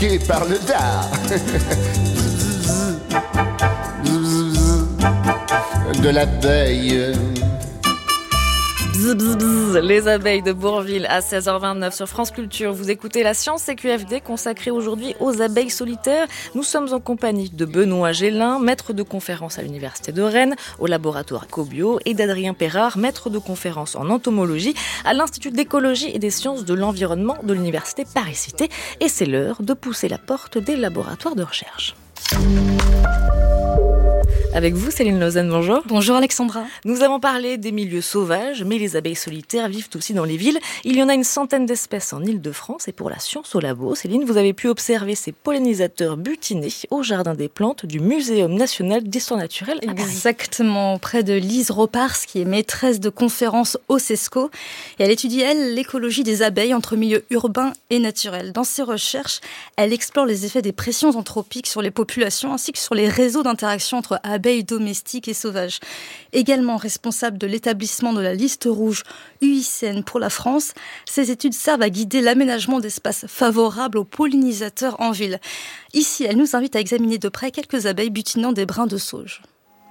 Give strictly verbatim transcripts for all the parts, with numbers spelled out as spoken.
qui parle d'art. De l'abeille. Bzz, bzz, bzz, les abeilles de Bourvil à seize heures vingt-neuf sur France Culture. Vous écoutez la science C Q F D consacrée aujourd'hui aux abeilles solitaires. Nous sommes en compagnie de Benoît Gélin, maître de conférence à l'Université de Rennes, au laboratoire Cobio, et d'Adrien Perrard, maître de conférence en entomologie à l'Institut d'écologie et des sciences de l'environnement de l'Université Paris-Cité. Et c'est l'heure de pousser la porte des laboratoires de recherche. Avec vous, Céline Lausanne, bonjour. Bonjour Alexandra. Nous avons parlé des milieux sauvages, mais les abeilles solitaires vivent aussi dans les villes. Il y en a une centaine d'espèces en Île-de-France et pour la science au labo, Céline, vous avez pu observer ces pollinisateurs butinés au Jardin des Plantes du Muséum national d'histoire naturelle à Paris. Exactement, près de Lise Ropars, qui est maîtresse de conférence au CESCO. Et elle étudie, elle, l'écologie des abeilles entre milieux urbains et naturels. Dans ses recherches, elle explore les effets des pressions anthropiques sur les populations ainsi que sur les réseaux d'interaction entre abeilles abeilles domestiques et sauvages. Également responsable de l'établissement de la liste rouge U I C N pour la France, ces études servent à guider l'aménagement d'espaces favorables aux pollinisateurs en ville. Ici, elle nous invite à examiner de près quelques abeilles butinant des brins de sauge.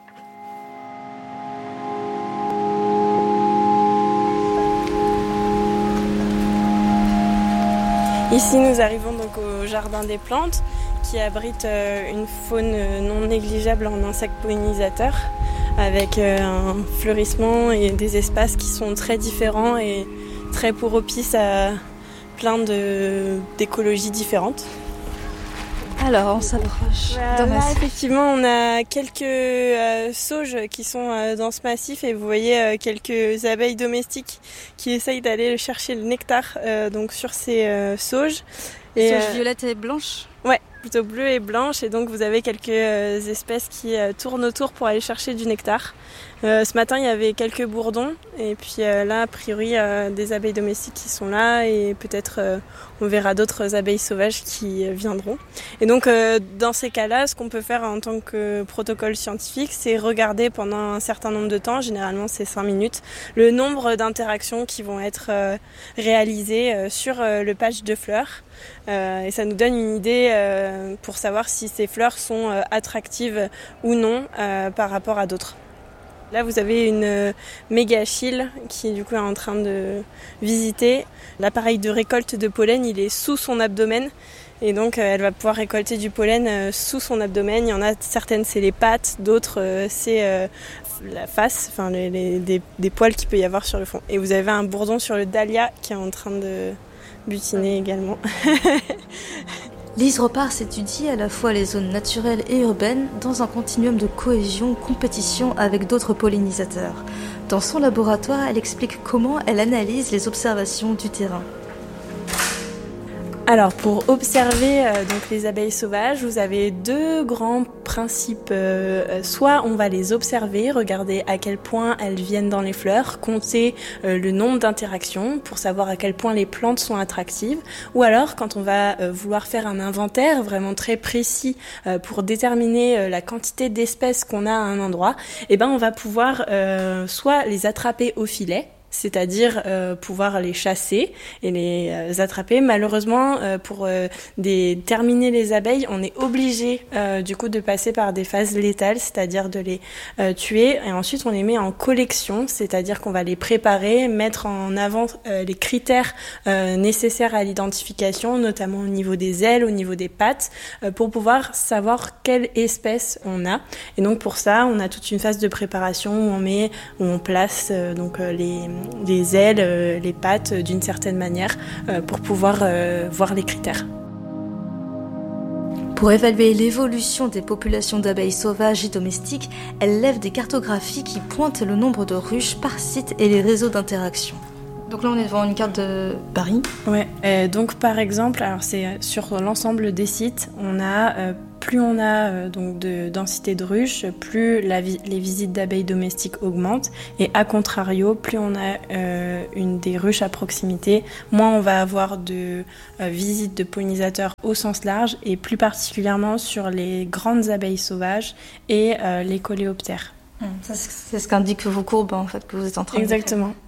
Ici, nous arrivons donc au Jardin des Plantes, qui abrite une faune non négligeable en insectes pollinisateurs, avec un fleurissement et des espaces qui sont très différents et très propices à plein de, d'écologies différentes. Alors, on s'approche. Voilà, là, effectivement, on a quelques euh, sauges qui sont euh, dans ce massif et vous voyez euh, quelques abeilles domestiques qui essayent d'aller chercher le nectar euh, donc sur ces euh, sauges. Et, sauges euh, violettes et blanches ? Ouais, plutôt bleues et blanches. Et donc, vous avez quelques euh, espèces qui euh, tournent autour pour aller chercher du nectar. Euh, ce matin, il y avait quelques bourdons. Et puis euh, là, a priori, euh, des abeilles domestiques qui sont là. Et peut-être, euh, on verra d'autres abeilles sauvages qui euh, viendront. Et donc, euh, dans ces cas-là, ce qu'on peut faire en tant que protocole scientifique, c'est regarder pendant un certain nombre de temps, généralement c'est cinq minutes, le nombre d'interactions qui vont être euh, réalisées euh, sur euh, le patch de fleurs. Euh, et ça nous donne une idée euh, pour savoir si ces fleurs sont euh, attractives ou non euh, par rapport à d'autres. Là, vous avez une euh, mégachile qui du coup est en train de visiter. L'appareil de récolte de pollen, il est sous son abdomen. Et donc, euh, elle va pouvoir récolter du pollen euh, sous son abdomen. Il y en a certaines, c'est les pattes, d'autres, euh, c'est euh, la face, enfin les, les, des, des poils qu'il peut y avoir sur le fond. Et vous avez un bourdon sur le dahlia qui est en train de butiner également. Lise Ropars étudie à la fois les zones naturelles et urbaines dans un continuum de cohésion, compétition avec d'autres pollinisateurs. Dans son laboratoire, elle explique comment elle analyse les observations du terrain. Alors, pour observer euh, donc les abeilles sauvages, vous avez deux grands principes. Euh, soit on va les observer, regarder à quel point elles viennent dans les fleurs, compter euh, le nombre d'interactions pour savoir à quel point les plantes sont attractives. Ou alors, quand on va euh, vouloir faire un inventaire vraiment très précis euh, pour déterminer euh, la quantité d'espèces qu'on a à un endroit, eh ben on va pouvoir euh, soit les attraper au filet, c'est-à-dire euh, pouvoir les chasser et les euh, attraper. Malheureusement, euh, pour euh, des, terminer les abeilles, on est obligé euh, du coup de passer par des phases létales, c'est-à-dire de les euh, tuer. Et ensuite, on les met en collection, c'est-à-dire qu'on va les préparer, mettre en avant euh, les critères euh, nécessaires à l'identification, notamment au niveau des ailes, au niveau des pattes, euh, pour pouvoir savoir quelle espèce on a. Et donc pour ça, on a toute une phase de préparation où on met, où on place euh, donc euh, les les ailes, euh, les pattes euh, d'une certaine manière euh, pour pouvoir euh, voir les critères. Pour évaluer l'évolution des populations d'abeilles sauvages et domestiques, elle lève des cartographies qui pointent le nombre de ruches par site et les réseaux d'interaction. Donc là, on est devant une carte de Paris. Ouais. Euh, donc par exemple, alors c'est sur l'ensemble des sites, on a euh, plus on a euh, donc de densité de ruches, plus la vi- les visites d'abeilles domestiques augmentent. Et à contrario, plus on a euh, une des ruches à proximité, moins on va avoir de euh, visites de pollinisateurs au sens large, et plus particulièrement sur les grandes abeilles sauvages et euh, les coléoptères. Ça, c'est ce qu'indiquent vos courbes en fait que vous êtes en train de Exactement.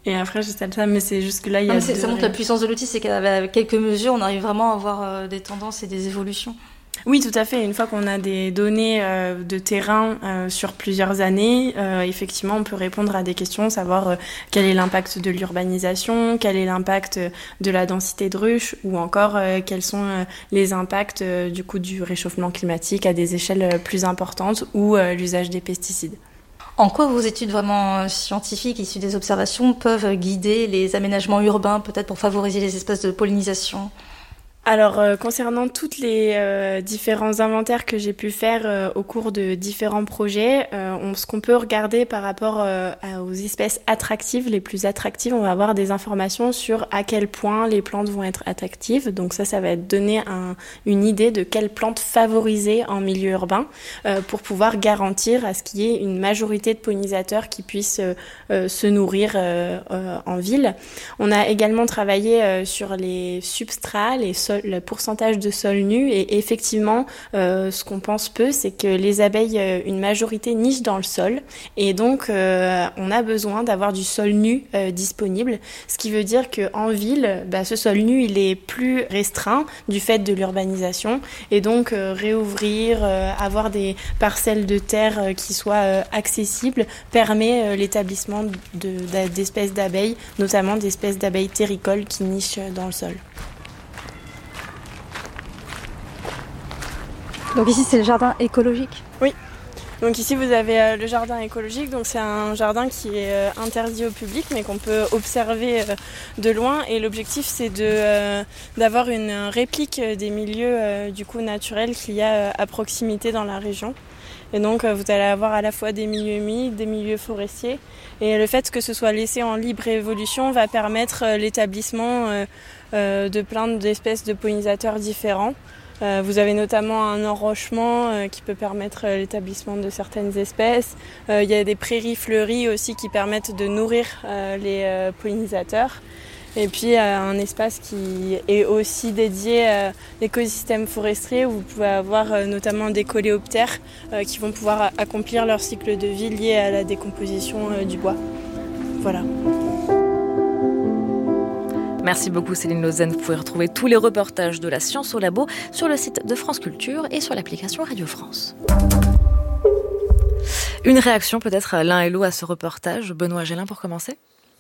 Et après, juste ça, mais c'est juste que là, il y a. Non, ça montre la puissance de l'outil, c'est qu'avec quelques mesures, on arrive vraiment à avoir euh, des tendances et des évolutions. Oui, tout à fait. Une fois qu'on a des données euh, de terrain euh, sur plusieurs années, euh, effectivement, on peut répondre à des questions, savoir euh, quel est l'impact de l'urbanisation, quel est l'impact de la densité de ruches, ou encore euh, quels sont euh, les impacts euh, du coup du réchauffement climatique à des échelles plus importantes, ou euh, l'usage des pesticides. En quoi vos études vraiment scientifiques issues des observations peuvent guider les aménagements urbains, peut-être pour favoriser les espaces de pollinisation ? Alors, euh, concernant toutes les euh, différents inventaires que j'ai pu faire euh, au cours de différents projets, euh, on, ce qu'on peut regarder par rapport euh, aux espèces attractives, les plus attractives, on va avoir des informations sur à quel point les plantes vont être attractives. Donc ça, ça va donner un, une idée de quelles plantes favoriser en milieu urbain euh, pour pouvoir garantir à ce qu'il y ait une majorité de pollinisateurs qui puissent euh, euh, se nourrir euh, euh, en ville. On a également travaillé euh, sur les substrats, les sols, le pourcentage de sol nu, et effectivement euh, ce qu'on pense peu, c'est que les abeilles, euh, une majorité niche dans le sol, et donc euh, on a besoin d'avoir du sol nu euh, disponible, ce qui veut dire qu'en ville, bah, ce sol nu il est plus restreint du fait de l'urbanisation, et donc euh, réouvrir, euh, avoir des parcelles de terre euh, qui soient euh, accessibles permet euh, l'établissement de, d'espèces d'abeilles, notamment d'espèces d'abeilles terricoles qui nichent dans le sol. Donc ici, c'est le jardin écologique. Oui. Donc ici, vous avez euh, le jardin écologique. Donc c'est un jardin qui est euh, interdit au public, mais qu'on peut observer euh, de loin. Et l'objectif, c'est de euh, d'avoir une réplique des milieux euh, du coup naturels qu'il y a euh, à proximité dans la région. Et donc, euh, vous allez avoir à la fois des milieux humides, des milieux forestiers. Et le fait que ce soit laissé en libre évolution va permettre euh, l'établissement euh, euh, de plein d'espèces de pollinisateurs différents. Euh, vous avez notamment un enrochement euh, qui peut permettre euh, l'établissement de certaines espèces. Euh, il y a des prairies fleuries aussi qui permettent de nourrir euh, les euh, pollinisateurs. Et puis euh, un espace qui est aussi dédié à l'écosystème forestier où vous pouvez avoir euh, notamment des coléoptères euh, qui vont pouvoir accomplir leur cycle de vie lié à la décomposition euh, du bois. Voilà. Merci beaucoup Céline Lausanne. Vous pouvez retrouver tous les reportages de la Science au Labo sur le site de France Culture et sur l'application Radio France. Une réaction peut-être l'un et l'autre à ce reportage. Benoît Gélin pour commencer.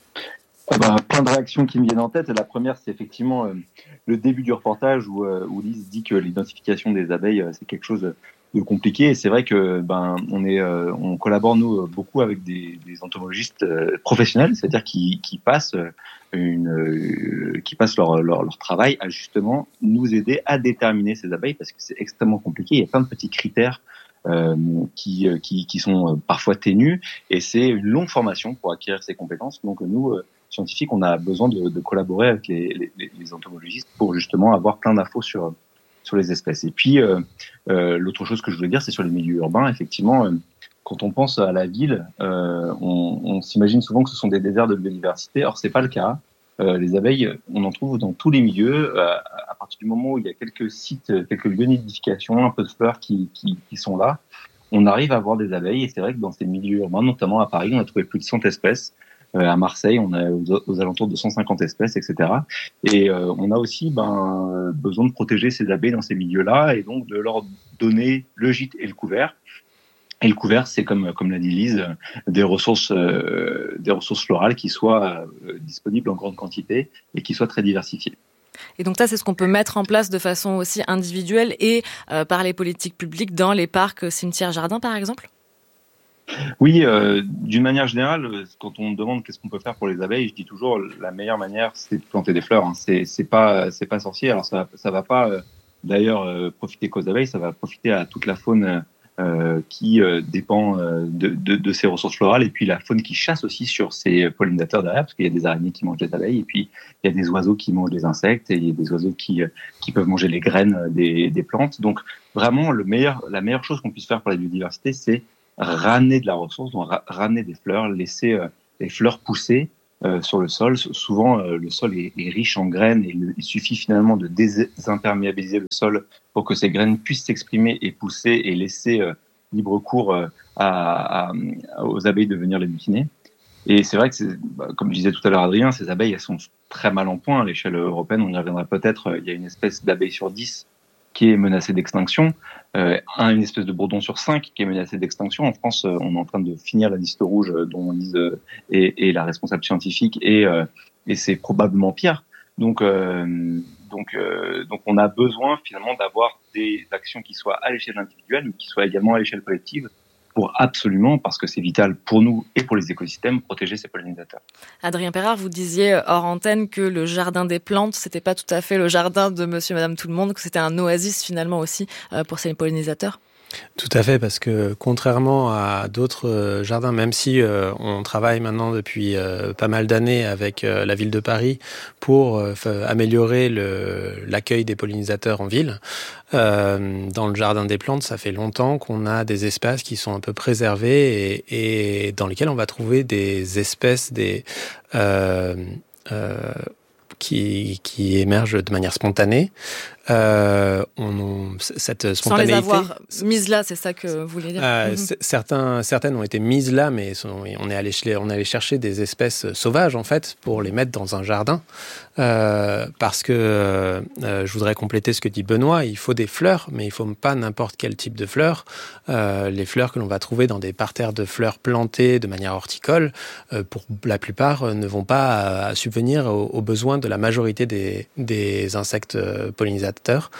Ah bah, plein de réactions qui me viennent en tête. La première, c'est effectivement euh, le début du reportage où, euh, où Lise dit que l'identification des abeilles, euh, c'est quelque chose de compliqué. Et c'est vrai que ben on est, euh, on collabore nous beaucoup avec des, des entomologistes euh, professionnels, c'est-à-dire qui, qui passent une, euh, qui passent leur, leur leur travail à justement nous aider à déterminer ces abeilles parce que c'est extrêmement compliqué. Il y a plein de petits critères Euh, qui, qui, qui sont parfois ténus et c'est une longue formation pour acquérir ces compétences. Donc nous, euh, scientifiques, on a besoin de, de collaborer avec les, les, les entomologistes pour justement avoir plein d'infos sur, sur les espèces. Et puis, euh, euh, l'autre chose que je voulais dire, c'est sur les milieux urbains. Effectivement, euh, quand on pense à la ville, euh, on, on s'imagine souvent que ce sont des déserts de biodiversité. Or, c'est pas le cas. Euh, les abeilles, on en trouve dans tous les milieux. Euh, à partir du moment où il y a quelques sites, quelques lieux nidification, un peu de fleurs qui, qui, qui sont là, on arrive à avoir des abeilles. Et c'est vrai que dans ces milieux urbains, notamment à Paris, on a trouvé plus de cent espèces. Euh, à Marseille, on a aux, aux alentours de cent cinquante espèces, et cetera. Et euh, on a aussi ben, besoin de protéger ces abeilles dans ces milieux-là et donc de leur donner le gîte et le couvert. Et le couvert, c'est comme comme l'a dit Lise, des ressources euh, des ressources florales qui soient euh, disponibles en grande quantité et qui soient très diversifiées. Et donc ça, c'est ce qu'on peut mettre en place de façon aussi individuelle et euh, par les politiques publiques dans les parcs, cimetières, jardins, par exemple ? Oui, euh, d'une manière générale, quand on me demande qu'est-ce qu'on peut faire pour les abeilles, je dis toujours la meilleure manière, c'est de planter des fleurs. Hein. C'est c'est pas c'est pas sorcier. Alors ça ça va pas euh, d'ailleurs euh, profiter qu'aux abeilles, ça va profiter à toute la faune. Euh, Euh, qui euh, dépend euh, de, de, de ces ressources florales et puis la faune qui chasse aussi sur ces pollinisateurs derrière parce qu'il y a des araignées qui mangent les abeilles et puis il y a des oiseaux qui mangent les insectes et il y a des oiseaux qui, qui peuvent manger les graines des, des plantes. Donc vraiment le meilleur, la meilleure chose qu'on puisse faire pour la biodiversité, c'est ramener de la ressource, donc ra- ramener des fleurs, laisser euh, les fleurs pousser euh, sur le sol. Souvent euh, le sol est, est riche en graines et il suffit finalement de désimperméabiliser le sol pour que ces graines puissent s'exprimer et pousser et laisser euh, libre cours euh, à, à, aux abeilles de venir les butiner. Et c'est vrai que, c'est, bah, comme je disais tout à l'heure Adrien, ces abeilles, elles sont très mal en point à l'échelle européenne. On y reviendra peut-être. Il y a une espèce d'abeille sur dix qui est menacée d'extinction, euh, une espèce de bourdon sur cinq qui est menacée d'extinction. En France, on est en train de finir la liste rouge dont Lise est, est la responsable scientifique, et, euh, et c'est probablement pire. Donc, euh, donc, euh, donc, on a besoin finalement d'avoir des actions qui soient à l'échelle individuelle, mais qui soient également à l'échelle collective, pour absolument, parce que c'est vital pour nous et pour les écosystèmes, protéger ces pollinisateurs. Adrien Perrard, vous disiez hors antenne que le jardin des plantes, c'était pas tout à fait le jardin de monsieur, madame, tout le monde, que c'était un oasis finalement aussi pour ces pollinisateurs. Tout à fait, parce que contrairement à d'autres jardins, même si euh, on travaille maintenant depuis euh, pas mal d'années avec euh, la ville de Paris pour euh, améliorer le, l'accueil des pollinisateurs en ville, euh, dans le jardin des plantes, ça fait longtemps qu'on a des espaces qui sont un peu préservés et, et dans lesquels on va trouver des espèces, des... Euh, euh, Qui, qui émergent de manière spontanée. Euh, on, on, cette spontanéité... Sans les avoir mises là, c'est ça que vous voulez dire. Euh, mm-hmm. certains, certaines ont été mises là, mais sont, on est allé, on est allé chercher des espèces sauvages, en fait, pour les mettre dans un jardin. Euh, parce que, euh, je voudrais compléter ce que dit Benoît, il faut des fleurs, mais il ne faut pas n'importe quel type de fleurs. Euh, les fleurs que l'on va trouver dans des parterres de fleurs plantées de manière horticole, euh, pour la plupart, euh, ne vont pas euh, subvenir aux, aux besoins de la majorité des, des insectes pollinisateurs.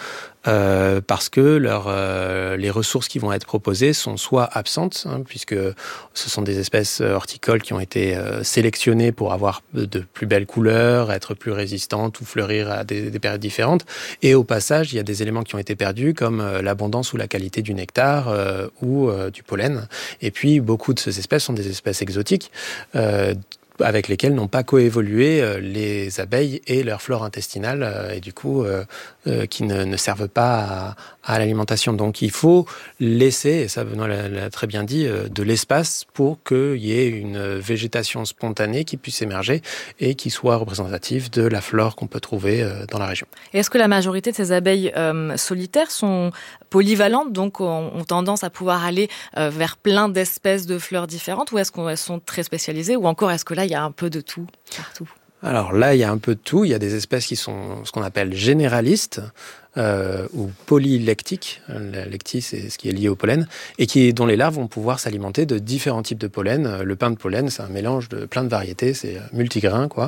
Euh, parce que leur, euh, les ressources qui vont être proposées sont soit absentes, hein, puisque ce sont des espèces horticoles qui ont été euh, sélectionnées pour avoir de plus belles couleurs, être plus résistantes ou fleurir à des, des périodes différentes. Et au passage, il y a des éléments qui ont été perdus, comme euh, l'abondance ou la qualité du nectar euh, ou euh, du pollen. Et puis, beaucoup de ces espèces sont des espèces exotiques, euh, avec lesquels n'ont pas coévolué euh, les abeilles et leur flore intestinale, euh, et du coup, euh, euh, qui ne, ne servent pas à, à l'alimentation. Donc, il faut laisser, et ça Benoît l'a, l'a très bien dit, euh, de l'espace pour qu'il y ait une végétation spontanée qui puisse émerger et qui soit représentative de la flore qu'on peut trouver euh, dans la région. Et est-ce que la majorité de ces abeilles euh, solitaires sont polyvalentes, donc ont, ont tendance à pouvoir aller euh, vers plein d'espèces de fleurs différentes, ou est-ce qu'elles sont très spécialisées, ou encore est-ce que là, il y a un peu de tout, partout? Alors là, il y a un peu de tout. Il y a des espèces qui sont ce qu'on appelle généralistes euh, ou polylectiques. La lectie, c'est ce qui est lié au pollen, et qui, dont les larves vont pouvoir s'alimenter de différents types de pollen. Le pain de pollen, c'est un mélange de plein de variétés, c'est multigrain, quoi.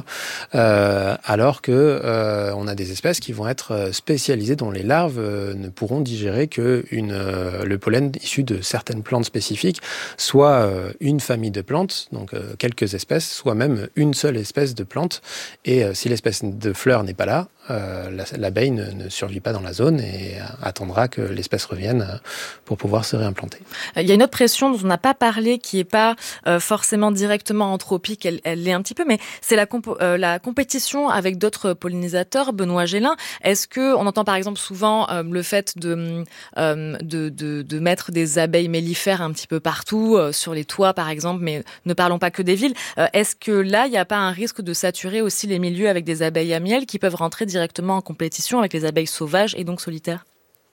Euh, alors que euh, on a des espèces qui vont être spécialisées, dont les larves euh, ne pourront digérer que une, euh, le pollen issu de certaines plantes spécifiques, soit euh, une famille de plantes, donc euh, quelques espèces, soit même une seule espèce de plante. Et euh, si l'espèce de fleur n'est pas là, euh, la, l'abeille ne, ne survit pas dans la zone et attendra que l'espèce revienne pour pouvoir se réimplanter. Il y a une autre pression dont on n'a pas parlé, qui n'est pas euh, forcément directement anthropique, elle, elle l'est un petit peu, mais c'est la, comp- euh, la compétition avec d'autres pollinisateurs. Benoît Gélin, est-ce que on entend par exemple souvent euh, le fait de, euh, de, de, de mettre des abeilles mellifères un petit peu partout, euh, sur les toits par exemple, mais ne parlons pas que des villes. Euh, est-ce que là, il n'y a pas un risque de saturer aussi les milieux avec des abeilles à miel qui peuvent rentrer directement en compétition avec les abeilles sauvages et donc solitaires?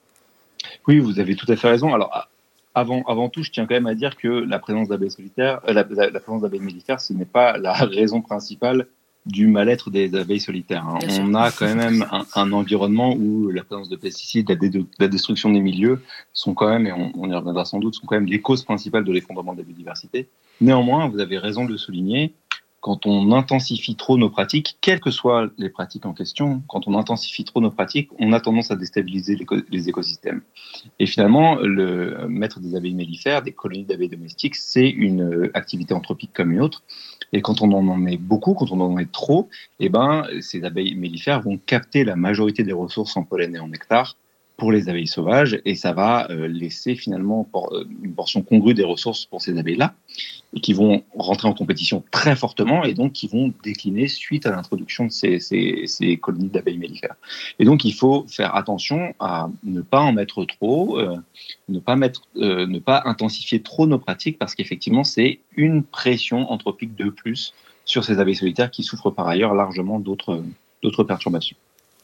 Oui, vous avez tout à fait raison. Alors, avant, avant tout, je tiens quand même à dire que la présence d'abeilles solitaires, euh, la, la, la présence d'abeilles mellifères, ce n'est pas la raison principale du mal-être des abeilles solitaires. Hein. On a quand même un, un environnement où la présence de pesticides, la, dé- la destruction des milieux sont quand même, et on, on y reviendra sans doute, sont quand même les causes principales de l'effondrement de la biodiversité. Néanmoins, vous avez raison de le souligner, quand on intensifie trop nos pratiques, quelles que soient les pratiques en question, quand on intensifie trop nos pratiques, on a tendance à déstabiliser les, les écosystèmes. Et finalement, le mettre des abeilles mellifères, des colonies d'abeilles domestiques, c'est une activité anthropique comme une autre. Et quand on en met beaucoup, quand on en met trop, eh ben, ces abeilles mellifères vont capter la majorité des ressources en pollen et en nectar pour les abeilles sauvages, et ça va euh, laisser finalement por- une portion congrue des ressources pour ces abeilles-là, et qui vont rentrer en compétition très fortement, et donc qui vont décliner suite à l'introduction de ces, ces, ces colonies d'abeilles mellifères. Et donc il faut faire attention à ne pas en mettre trop, euh, ne pas mettre, euh, ne pas intensifier trop nos pratiques, parce qu'effectivement c'est une pression anthropique de plus sur ces abeilles solitaires qui souffrent par ailleurs largement d'autres, d'autres perturbations.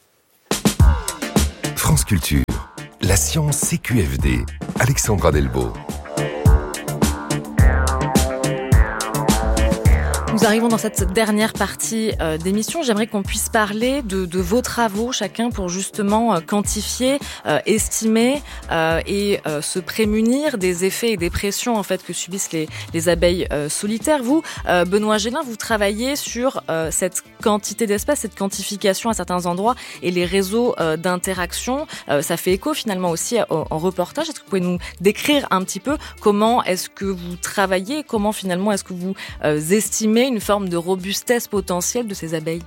France Culture, la science C Q F D, Alexandra Delbo. Nous Nous arrivons dans cette dernière partie euh, d'émission. J'aimerais qu'on puisse parler de, de vos travaux, chacun pour justement euh, quantifier, euh, estimer euh, et euh, se prémunir des effets et des pressions en fait que subissent les, les abeilles euh, solitaires. Vous, euh, Benoît Gélin, vous travaillez sur euh, cette quantité d'espèces, cette quantification à certains endroits et les réseaux euh, d'interaction. Euh, ça fait écho finalement aussi en, en reportage. Est-ce que vous pouvez nous décrire un petit peu comment est-ce que vous travaillez, comment finalement est-ce que vous euh, estimez une forme de robustesse potentielle de ces abeilles?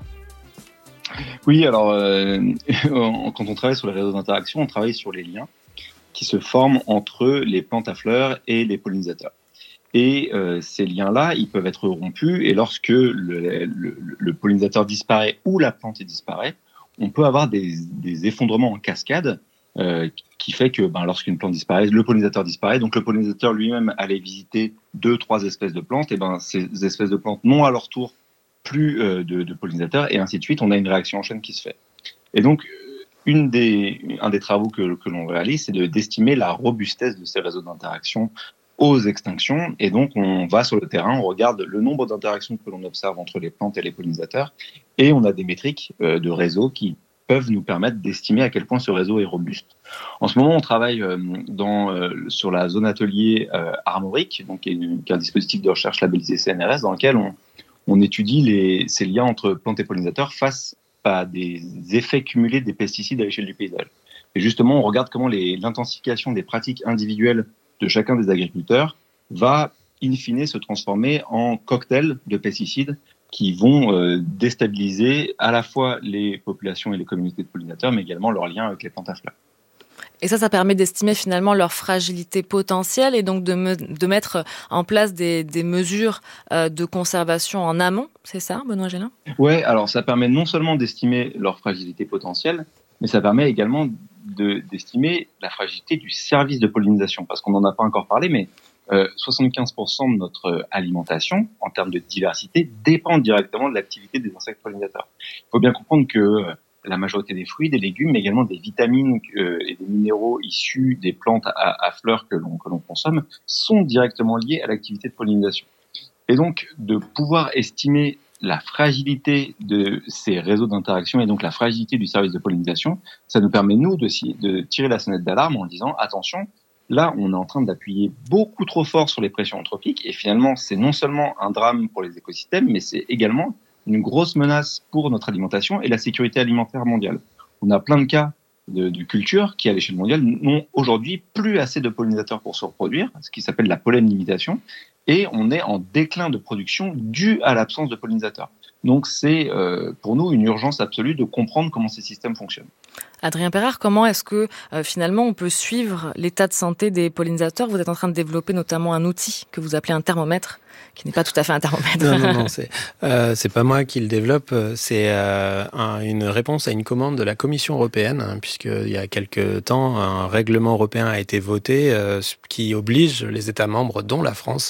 Oui, alors euh, quand on travaille sur les réseaux d'interaction, on travaille sur les liens qui se forment entre les plantes à fleurs et les pollinisateurs. Et euh, ces liens-là, ils peuvent être rompus, et lorsque le, le, le pollinisateur disparaît ou la plante disparaît, on peut avoir des, des effondrements en cascade euh, qui fait que ben, lorsqu'une plante disparaît, le pollinisateur disparaît, donc le pollinisateur lui-même allait visiter deux, trois espèces de plantes, et ben ces espèces de plantes n'ont à leur tour plus euh, de, de pollinisateurs, et ainsi de suite, on a une réaction en chaîne qui se fait. Et donc, une des, un des travaux que, que l'on réalise, c'est de, d'estimer la robustesse de ces réseaux d'interaction aux extinctions, et donc on va sur le terrain, on regarde le nombre d'interactions que l'on observe entre les plantes et les pollinisateurs, et on a des métriques euh, de réseau qui peuvent nous permettre d'estimer à quel point ce réseau est robuste. En ce moment, on travaille euh, dans, euh, sur la zone atelier euh, Armorique, donc qui est, une, qui est un dispositif de recherche labellisé C N R S, dans lequel on, on étudie les, ces liens entre plantes et pollinisateurs face à des effets cumulés des pesticides à l'échelle du paysage. Et justement, on regarde comment les, l'intensification des pratiques individuelles de chacun des agriculteurs va, in fine, se transformer en cocktail de pesticides qui vont euh, déstabiliser à la fois les populations et les communautés de pollinateurs, mais également leurs liens avec les plantes à fleurs. Et ça, ça permet d'estimer finalement leur fragilité potentielle et donc de, me, de mettre en place des, des mesures euh, de conservation en amont, c'est ça, Benoît Gélin ? Oui, alors ça permet non seulement d'estimer leur fragilité potentielle, mais ça permet également de, d'estimer la fragilité du service de pollinisation, parce qu'on n'en a pas encore parlé, mais euh, soixante-quinze pour cent de notre alimentation, en termes de diversité, dépend directement de l'activité des insectes pollinisateurs. Il faut bien comprendre que euh, la majorité des fruits, des légumes, mais également des vitamines euh, et des minéraux issus des plantes à, à fleurs que l'on, que l'on consomme, sont directement liés à l'activité de pollinisation. Et donc, de pouvoir estimer la fragilité de ces réseaux d'interaction et donc la fragilité du service de pollinisation, ça nous permet, nous, de, de tirer la sonnette d'alarme en disant « Attention, là, on est en train d'appuyer beaucoup trop fort sur les pressions anthropiques et finalement, c'est non seulement un drame pour les écosystèmes, mais c'est également une grosse menace pour notre alimentation et la sécurité alimentaire mondiale. » On a plein de cas de, de cultures qui, à l'échelle mondiale, n'ont aujourd'hui plus assez de pollinisateurs pour se reproduire, ce qui s'appelle la pollen limitation, et on est en déclin de production dû à l'absence de pollinisateurs. Donc c'est euh, pour nous une urgence absolue de comprendre comment ces systèmes fonctionnent. Adrien Perrard, comment est-ce que euh, finalement on peut suivre l'état de santé des pollinisateurs ? Vous êtes en train de développer notamment un outil que vous appelez un thermomètre, qui n'est pas tout à fait un thermomètre. Non, non, non, c'est, euh, c'est pas moi qui le développe, c'est euh, un, une réponse à une commande de la Commission européenne, hein, puisqu'il y a quelques temps, un règlement européen a été voté euh, qui oblige les États membres, dont la France,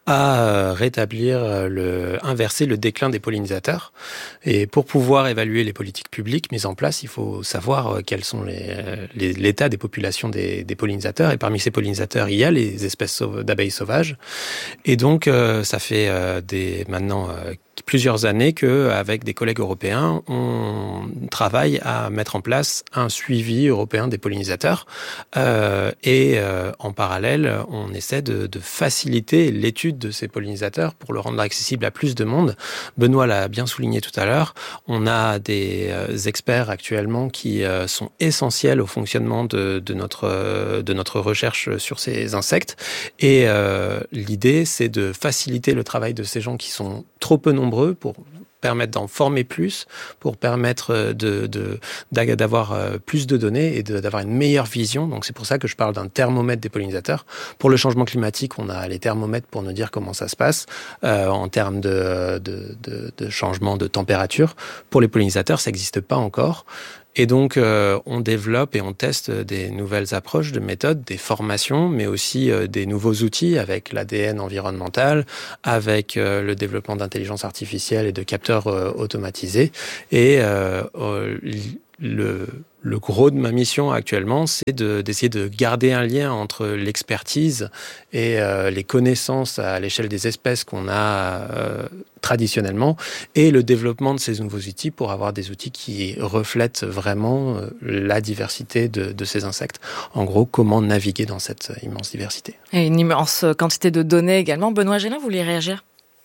à euh, rétablir, le, inverser le déclin des pollinisateurs. Et pour pouvoir évaluer les politiques publiques mises en place, il faut savoir quels sont les, les, l'état des populations des, des pollinisateurs. Et parmi ces pollinisateurs, il y a les espèces sauv- d'abeilles sauvages. Et donc, euh, ça fait euh, des, maintenant euh, plusieurs années qu'avec des collègues européens, on travaille à mettre en place un suivi européen des pollinisateurs. Euh, et euh, en parallèle, on essaie de, de faciliter l'étude de ces pollinisateurs pour le rendre accessible à plus de monde. Benoît l'a bien souligné tout à l'heure. On a des euh, experts actuellement qui euh, sont essentiels au fonctionnement de, de, notre, de notre recherche sur ces insectes. Et euh, l'idée, c'est de faciliter le travail de ces gens qui sont trop peu nombreux pour permettre d'en former plus, pour permettre de, de, d'avoir plus de données et de, d'avoir une meilleure vision. Donc c'est pour ça que je parle d'un thermomètre des pollinisateurs. Pour le changement climatique, on a les thermomètres pour nous dire comment ça se passe euh, en termes de, de, de, de changement de température. Pour les pollinisateurs, ça n'existe pas encore. Et donc, euh, on développe et on teste des nouvelles approches de méthodes, des formations, mais aussi euh, des nouveaux outils avec l'A D N environnemental, avec euh, le développement d'intelligence artificielle et de capteurs euh, automatisés. Et euh, euh, le le gros de ma mission actuellement, c'est de, d'essayer de garder un lien entre l'expertise et euh, les connaissances à l'échelle des espèces qu'on a euh, traditionnellement et le développement de ces nouveaux outils pour avoir des outils qui reflètent vraiment euh, la diversité de, de ces insectes. En gros, comment naviguer dans cette immense diversité. Et une immense quantité de données également. Benoît Gélin, vous voulez réagir ?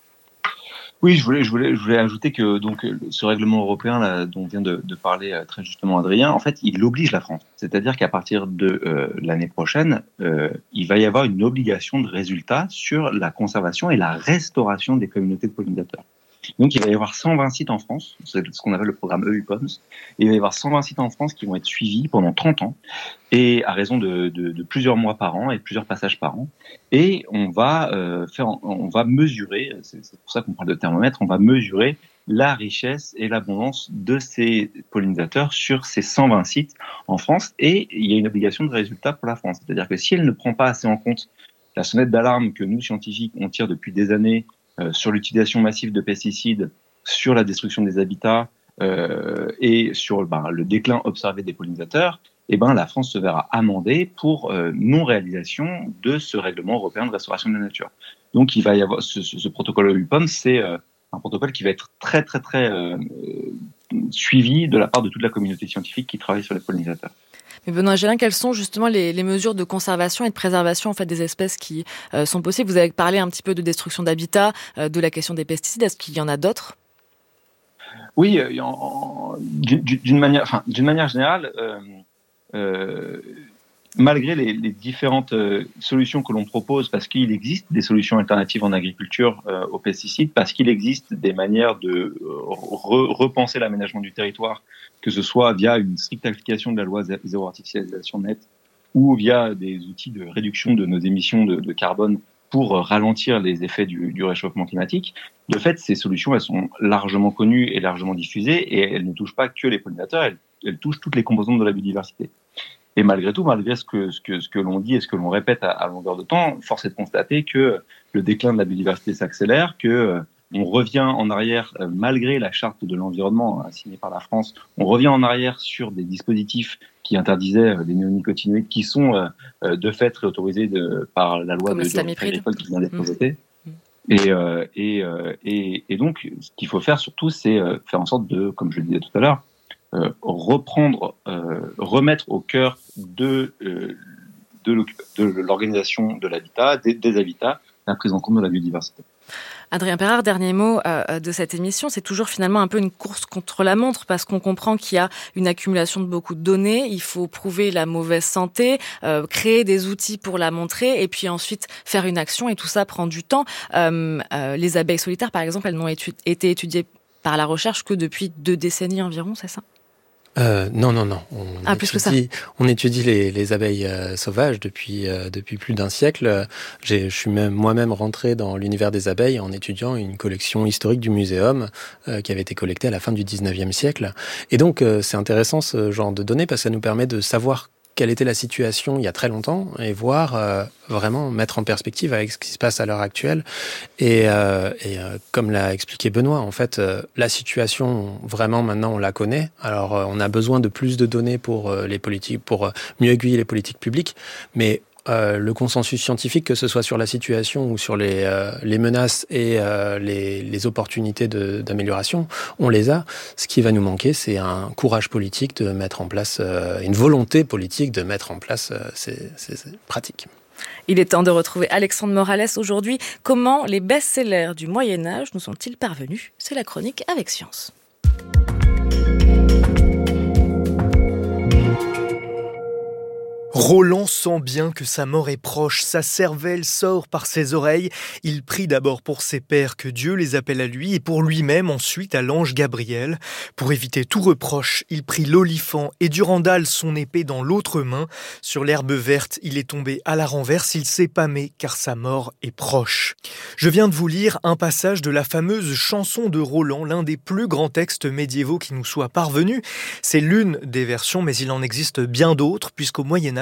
Oui, je voulais, je voulais, je voulais ajouter que donc ce règlement européen là, dont vient de, de parler très justement Adrien, en fait, il oblige la France. C'est-à-dire qu'à partir de euh, l'année prochaine, euh, il va y avoir une obligation de résultat sur la conservation et la restauration des communautés de pollinisateurs. Donc, il va y avoir cent vingt sites en France, c'est ce qu'on appelle le programme E U P O M S, et il va y avoir cent vingt sites en France qui vont être suivis pendant trente ans, et à raison de, de, de plusieurs mois par an et plusieurs passages par an. Et on va euh, faire, on va mesurer, c'est, c'est pour ça qu'on parle de thermomètre, on va mesurer la richesse et l'abondance de ces pollinisateurs sur ces cent vingt sites en France. Et il y a une obligation de résultat pour la France, c'est-à-dire que si elle ne prend pas assez en compte la sonnette d'alarme que nous scientifiques on tire depuis des années Euh, sur l'utilisation massive de pesticides, sur la destruction des habitats euh, et sur ben, le déclin observé des pollinisateurs, eh ben, la France se verra amendée pour euh, non-réalisation de ce règlement européen de restauration de la nature. Donc il va y avoir ce, ce, ce protocole E U P O M, c'est euh, un protocole qui va être très très très euh, suivi de la part de toute la communauté scientifique qui travaille sur les pollinisateurs. Mais Benoît Gélin, quelles sont justement les, les mesures de conservation et de préservation en fait des espèces qui euh, sont possibles ? Vous avez parlé un petit peu de destruction d'habitat, euh, de la question des pesticides. Est-ce qu'il y en a d'autres ? Oui, euh, en, en, d'une, d'une manière, enfin, d'une manière générale, euh, euh, malgré les, les différentes euh, solutions que l'on propose, parce qu'il existe des solutions alternatives en agriculture euh, aux pesticides, parce qu'il existe des manières de euh, re- repenser l'aménagement du territoire, que ce soit via une stricte application de la loi zéro artificialisation nette ou via des outils de réduction de nos émissions de, de carbone pour ralentir les effets du, du réchauffement climatique. De fait, ces solutions, elles sont largement connues et largement diffusées et elles ne touchent pas que les pollinisateurs, elles, elles touchent toutes les composantes de la biodiversité. Et malgré tout, malgré ce que, ce que, ce que l'on dit et ce que l'on répète à, à longueur de temps, force est de constater que le déclin de la biodiversité s'accélère, que euh, on revient en arrière, euh, malgré la charte de l'environnement hein, signée par la France, on revient en arrière sur des dispositifs qui interdisaient euh, les néonicotinoïdes qui sont euh, de fait réautorisés de, par la loi Comme de agricole qui vient d'être votée. Mmh. Et, euh, et, euh, et, et donc, ce qu'il faut faire surtout, c'est euh, faire en sorte de, comme je le disais tout à l'heure, Euh, reprendre, euh, remettre au cœur de, euh, de, de l'organisation de l'habitat, des, des habitats, la prise en compte de la biodiversité. Adrien Perrard, dernier mot euh, de cette émission, c'est toujours finalement un peu une course contre la montre parce qu'on comprend qu'il y a une accumulation de beaucoup de données, il faut prouver la mauvaise santé, euh, créer des outils pour la montrer et puis ensuite faire une action et tout ça prend du temps. Euh, euh, les abeilles solitaires, par exemple, elles n'ont étu- été étudiées par la recherche que depuis deux décennies environ, c'est ça ? Euh, non, non, non. On ah, étudie, plus que ça. On étudie les, les abeilles euh, sauvages depuis euh, depuis plus d'un siècle. J'ai, je suis même moi-même rentré dans l'univers des abeilles en étudiant une collection historique du muséum euh, qui avait été collectée à la fin du dix-neuvième siècle. Et donc, euh, c'est intéressant ce genre de données parce que ça nous permet de savoir quelle était la situation il y a très longtemps et voir euh, vraiment mettre en perspective avec ce qui se passe à l'heure actuelle. Et, euh, et euh, comme l'a expliqué Benoît, en fait, euh, la situation, vraiment, maintenant, on la connaît. Alors, euh, on a besoin de plus de données pour euh, les politiques, pour euh, mieux aiguiller les politiques publiques. Mais euh, le consensus scientifique, que ce soit sur la situation ou sur les, euh, les menaces et euh, les, les opportunités de, d'amélioration, on les a. Ce qui va nous manquer, c'est un courage politique de mettre en place, euh, une volonté politique de mettre en place euh, ces, ces, ces pratiques. Il est temps de retrouver Alexandre Morales aujourd'hui. Comment les best-sellers du Moyen-Âge nous sont-ils parvenus ? C'est la chronique avec Science. Roland sent bien que sa mort est proche, sa cervelle sort par ses oreilles. Il prie d'abord pour ses pères que Dieu les appelle à lui et pour lui-même ensuite à l'ange Gabriel. Pour éviter tout reproche, il prit l'olifant et Durandal son épée dans l'autre main. Sur l'herbe verte, il est tombé à la renverse, il s'est pâmé car sa mort est proche. Je viens de vous lire un passage de la fameuse chanson de Roland, l'un des plus grands textes médiévaux qui nous soit parvenu. C'est l'une des versions, mais il en existe bien d'autres puisqu'au Moyen-Âge,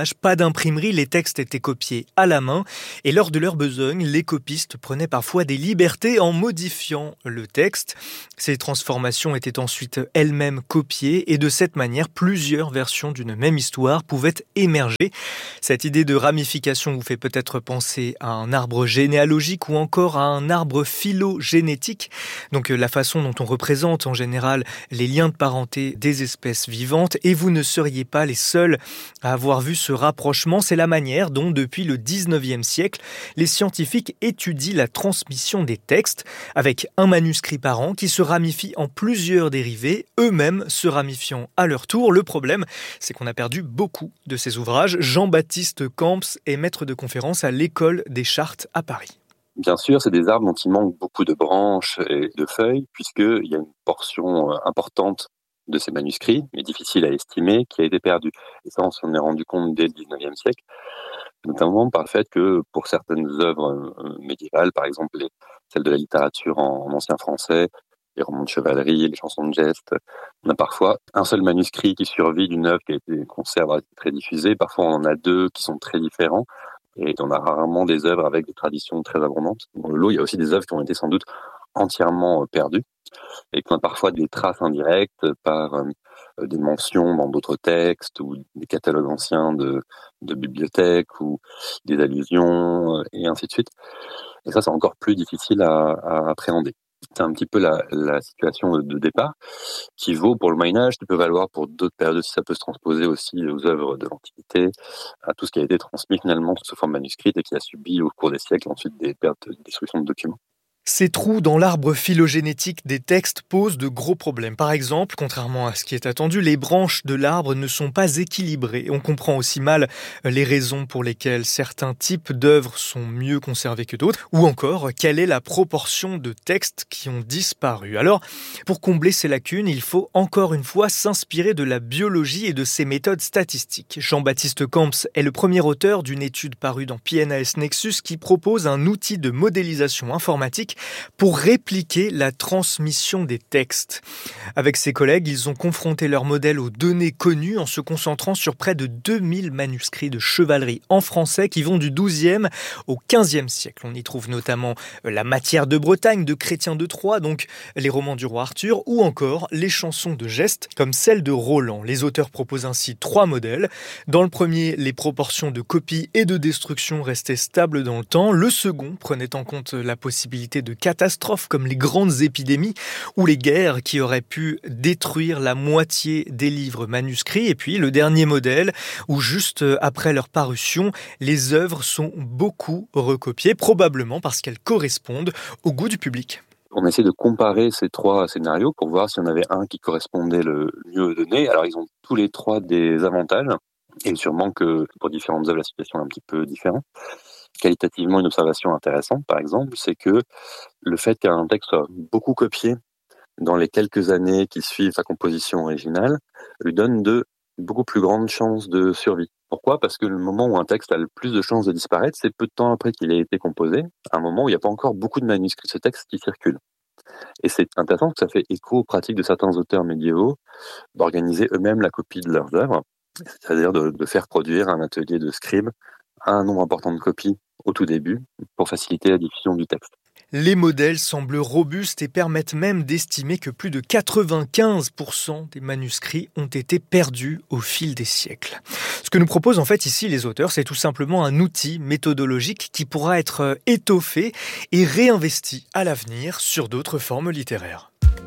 Moyen-Âge, pas d'imprimerie, les textes étaient copiés à la main. Et lors de leur besogne, les copistes prenaient parfois des libertés en modifiant le texte. Ces transformations étaient ensuite elles-mêmes copiées et de cette manière, plusieurs versions d'une même histoire pouvaient émerger. Cette idée de ramification vous fait peut-être penser à un arbre généalogique ou encore à un arbre phylogénétique. Donc la façon dont on représente en général les liens de parenté des espèces vivantes, et vous ne seriez pas les seuls à avoir vu ce rapprochement. C'est la manière dont, depuis le dix-neuvième siècle, les scientifiques étudient la transmission des textes, avec un manuscrit par an qui se ramifie en plusieurs dérivés, eux-mêmes se ramifiant à leur tour. Le problème, c'est qu'on a perdu beaucoup de ces ouvrages. Jean-Baptiste Camps est maître de conférence à l'École des Chartes à Paris. Bien sûr, c'est des arbres dont il manque beaucoup de branches et de feuilles, puisqu'il y a une portion importante de ces manuscrits, mais difficile à estimer, qui a été perdue. Et ça, on s'en est rendu compte dès le dix-neuvième siècle, notamment par le fait que pour certaines œuvres médiévales, par exemple les, celles de la littérature en, en ancien français, les romans de chevalerie, les chansons de geste, on a parfois un seul manuscrit qui survit d'une œuvre qui a été conservée, très diffusée. Parfois, on en a deux qui sont très différents. Et on a rarement des œuvres avec des traditions très abondantes. Dans le lot, il y a aussi des œuvres qui ont été sans doute entièrement perdues et qu'on a parfois des traces indirectes par euh, des mentions dans d'autres textes ou des catalogues anciens de, de bibliothèques ou des allusions euh, et ainsi de suite. Et ça, c'est encore plus difficile à, à appréhender. C'est un petit peu la, la situation de départ qui vaut pour le Moyen-Âge, qui peut valoir pour d'autres périodes aussi. Ça peut se transposer aussi aux œuvres de l'Antiquité, à tout ce qui a été transmis finalement sous forme manuscrite et qui a subi au cours des siècles ensuite des pertes de destruction de documents. Ces trous dans l'arbre phylogénétique des textes posent de gros problèmes. Par exemple, contrairement à ce qui est attendu, les branches de l'arbre ne sont pas équilibrées. On comprend aussi mal les raisons pour lesquelles certains types d'œuvres sont mieux conservés que d'autres, ou encore quelle est la proportion de textes qui ont disparu. Alors, pour combler ces lacunes, il faut encore une fois s'inspirer de la biologie et de ses méthodes statistiques. Jean-Baptiste Camps est le premier auteur d'une étude parue dans P N A S Nexus qui propose un outil de modélisation informatique pour répliquer la transmission des textes. Avec ses collègues, ils ont confronté leur modèle aux données connues en se concentrant sur près de deux mille manuscrits de chevalerie en français qui vont du douzième au quinzième siècle. On y trouve notamment la Matière de Bretagne de Chrétien de Troyes, donc les romans du roi Arthur, ou encore les chansons de geste comme celle de Roland. Les auteurs proposent ainsi trois modèles. Dans le premier, les proportions de copies et de destruction restaient stables dans le temps. Le second prenait en compte la possibilité de catastrophes comme les grandes épidémies ou les guerres qui auraient pu détruire la moitié des livres manuscrits. Et puis le dernier modèle où juste après leur parution, les œuvres sont beaucoup recopiées, probablement parce qu'elles correspondent au goût du public. On essaie de comparer ces trois scénarios pour voir s'il y en avait un qui correspondait le mieux aux données. Alors ils ont tous les trois des avantages et sûrement que pour différentes œuvres la situation est un petit peu différente. Qualitativement, une observation intéressante, par exemple, c'est que le fait qu'un texte soit beaucoup copié dans les quelques années qui suivent sa composition originale lui donne de beaucoup plus grandes chances de survie. Pourquoi ? Parce que le moment où un texte a le plus de chances de disparaître, c'est peu de temps après qu'il ait été composé, à un moment où il n'y a pas encore beaucoup de manuscrits de ce texte qui circulent. Et c'est intéressant que ça fait écho aux pratiques de certains auteurs médiévaux d'organiser eux-mêmes la copie de leurs œuvres, c'est-à-dire de, de faire produire un atelier de scribes un nombre important de copies au tout début pour faciliter la diffusion du texte. Les modèles semblent robustes et permettent même d'estimer que plus de quatre-vingt-quinze pour cent des manuscrits ont été perdus au fil des siècles. Ce que nous proposent en fait ici les auteurs, c'est tout simplement un outil méthodologique qui pourra être étoffé et réinvesti à l'avenir sur d'autres formes littéraires.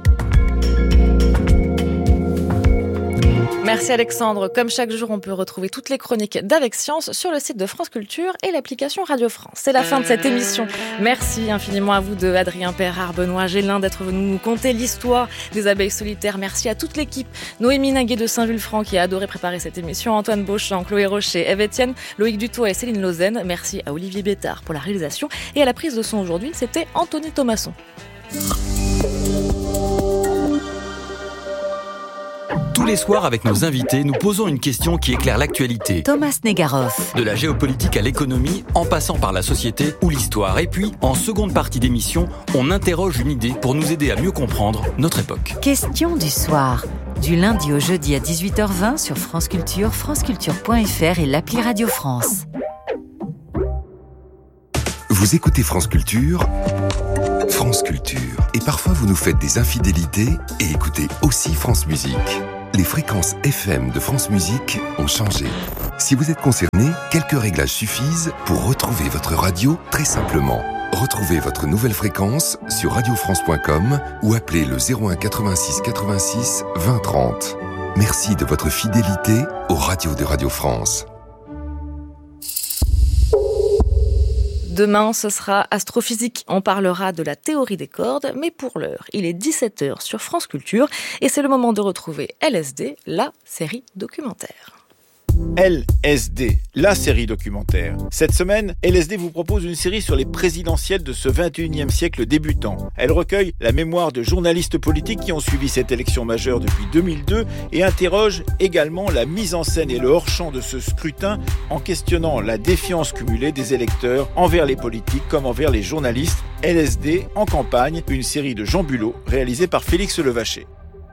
Merci Alexandre. Comme chaque jour, on peut retrouver toutes les chroniques d'Avec Science sur le site de France Culture et l'application Radio France. C'est la fin de cette émission. Merci infiniment à vous deux, Adrien Perrard, Benoît Gélin, d'être venus nous conter l'histoire des abeilles solitaires. Merci à toute l'équipe. Noémie Naguet de Saint-Vulfranc qui a adoré préparer cette émission. Antoine Beauchamp, Chloé Rocher, Eve Etienne, Loïc Dutoit et Céline Lausanne. Merci à Olivier Bétard pour la réalisation. Et à la prise de son aujourd'hui, c'était Anthony Thomasson. Tous les soirs, avec nos invités, nous posons une question qui éclaire l'actualité. Thomas Negaroff. De la géopolitique à l'économie, en passant par la société ou l'histoire. Et puis, en seconde partie d'émission, on interroge une idée pour nous aider à mieux comprendre notre époque. Question du soir. Du lundi au jeudi à dix-huit heures vingt sur France Culture, franceculture point f r et l'appli Radio France. Vous écoutez France Culture, France Culture. Et parfois vous nous faites des infidélités et écoutez aussi France Musique. Les fréquences F M de France Musique ont changé. Si vous êtes concerné, quelques réglages suffisent pour retrouver votre radio très simplement. Retrouvez votre nouvelle fréquence sur radio france point com ou appelez le zéro un quatre-vingt-six quatre-vingt-six vingt trente. Merci de votre fidélité aux radios de Radio France. Demain, ce sera Astrophysique. On parlera de la théorie des cordes, mais pour l'heure, il est dix-sept heures sur France Culture et c'est le moment de retrouver L S D, la série documentaire. L S D, la série documentaire. Cette semaine, L S D vous propose une série sur les présidentielles de ce vingt et unième siècle débutant. Elle recueille la mémoire de journalistes politiques qui ont suivi cette élection majeure depuis deux mille deux et interroge également la mise en scène et le hors-champ de ce scrutin en questionnant la défiance cumulée des électeurs envers les politiques comme envers les journalistes. L S D en campagne, une série de Jean Bulot réalisée par Félix Levaché.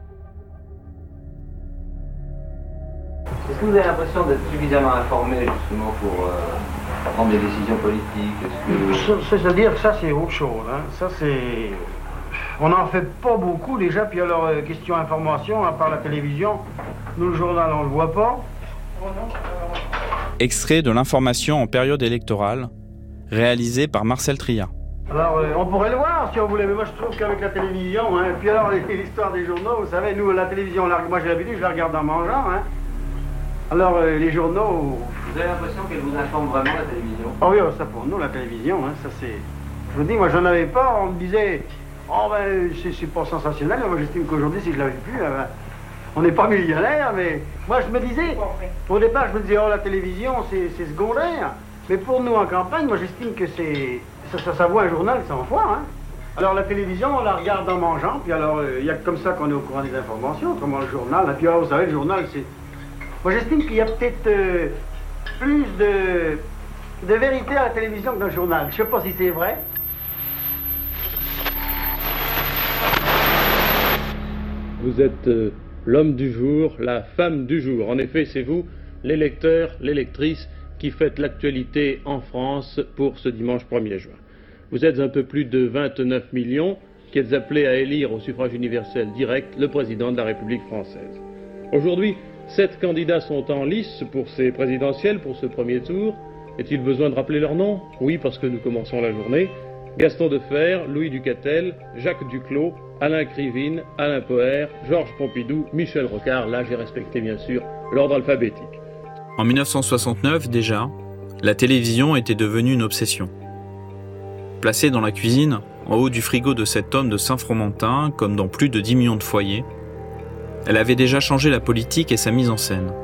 Est-ce que vous avez l'impression d'être suffisamment informé justement pour euh, prendre des décisions politiques? Est-ce que... C'est-à-dire que ça c'est autre chose. Hein. Ça c'est... On n'en fait pas beaucoup déjà, puis alors euh, question information, à part la télévision, nous le journal on le voit pas. Extrait de l'information en période électorale, réalisé par Marcel Tria. Alors euh, on pourrait le voir si on voulait, mais moi je trouve qu'avec la télévision, hein, puis alors l'histoire des journaux, vous savez, nous la télévision, la... moi j'ai l'habitude, je la regarde en mangeant, hein. Alors, euh, les journaux... Vous avez l'impression qu'elle vous informe vraiment, la télévision? Ah oui, ça pour nous, la télévision, hein, ça c'est... Je vous dis, moi j'en avais pas, on me disait, oh ben, c'est, c'est pas sensationnel, moi j'estime qu'aujourd'hui, si je l'avais plus, ben, on n'est pas millionnaire, mais moi je me disais, au départ, je me disais, oh la télévision, c'est, c'est secondaire, mais pour nous en campagne, moi j'estime que c'est... Ça, ça, ça vaut un journal cent fois, hein. Alors la télévision, on la regarde en mangeant, puis alors, il euh, y a comme ça qu'on est au courant des informations, autrement le journal, et puis alors, vous savez, le journal, c'est... Moi, j'estime qu'il y a peut-être euh, plus de, de vérité à la télévision que dans le journal. Je ne sais pas si c'est vrai. Vous êtes euh, l'homme du jour, la femme du jour. En effet, c'est vous, l'électeur, l'électrice, qui faites l'actualité en France pour ce dimanche premier juin. Vous êtes un peu plus de vingt-neuf millions qui êtes appelés à élire au suffrage universel direct le président de la République française. Aujourd'hui, sept candidats sont en lice pour ces présidentielles, pour ce premier tour. Est-il besoin de rappeler leurs noms? Oui, parce que nous commençons la journée. Gaston Defferre, Louis Ducatel, Jacques Duclos, Alain Krivine, Alain Poher, Georges Pompidou, Michel Rocard. Là, j'ai respecté bien sûr l'ordre alphabétique. En dix-neuf cent soixante-neuf, déjà, la télévision était devenue une obsession. Placée dans la cuisine, en haut du frigo de cet homme de Saint-Fromentin, comme dans plus de dix millions de foyers, elle avait déjà changé la politique et sa mise en scène.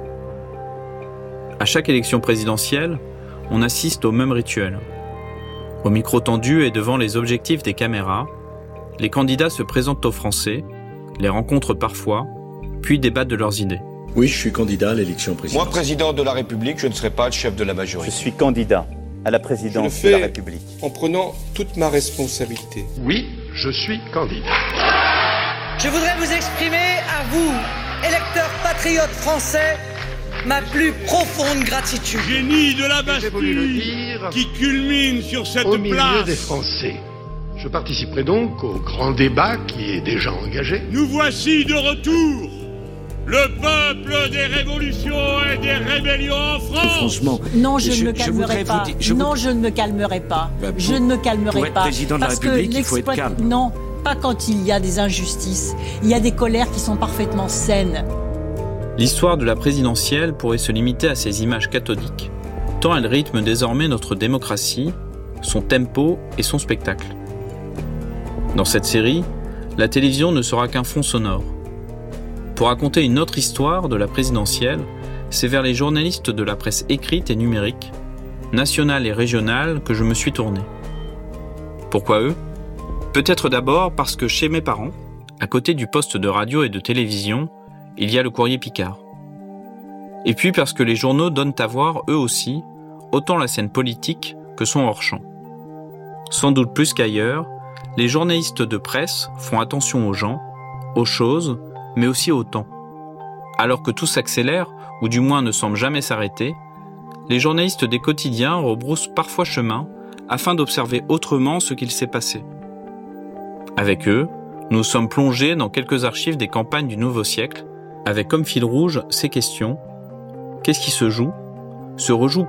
À chaque élection présidentielle, on assiste au même rituel. Au micro tendu et devant les objectifs des caméras, les candidats se présentent aux Français, les rencontrent parfois, puis débattent de leurs idées. Oui, je suis candidat à l'élection présidentielle. Moi, président de la République, je ne serai pas le chef de la majorité. Je suis candidat à la présidence je le fais de la République. En prenant toute ma responsabilité. Oui, je suis candidat. Je voudrais vous exprimer à vous, électeurs patriotes français, ma plus profonde gratitude. Génie de la Bastille qui culmine sur cette au place. Milieu des Français. Je participerai donc au grand débat qui est déjà engagé. Nous voici de retour. Le peuple des révolutions et des rébellions en France. Franchement, non, je, je ne me calmerai pas. Vous... Je non, vous... je ne me calmerai pas. Bah, pour, je ne me calmerai pour être pas. Président de la parce République, que il faut être calme. Non, pas quand il y a des injustices. Il y a des colères qui sont parfaitement saines. L'histoire de la présidentielle pourrait se limiter à ces images cathodiques, tant elle rythme désormais notre démocratie, son tempo et son spectacle. Dans cette série, la télévision ne sera qu'un fond sonore. Pour raconter une autre histoire de la présidentielle, c'est vers les journalistes de la presse écrite et numérique, nationale et régionale, que je me suis tourné. Pourquoi eux ? Peut-être d'abord parce que chez mes parents, à côté du poste de radio et de télévision, il y a le Courrier Picard. Et puis parce que les journaux donnent à voir, eux aussi, autant la scène politique que son hors-champ. Sans doute plus qu'ailleurs, les journalistes de presse font attention aux gens, aux choses, mais aussi au temps. Alors que tout s'accélère, ou du moins ne semble jamais s'arrêter, les journalistes des quotidiens rebroussent parfois chemin afin d'observer autrement ce qu'il s'est passé. Avec eux, nous sommes plongés dans quelques archives des campagnes du nouveau siècle, avec comme fil rouge ces questions. Qu'est-ce qui se joue ? Se rejoue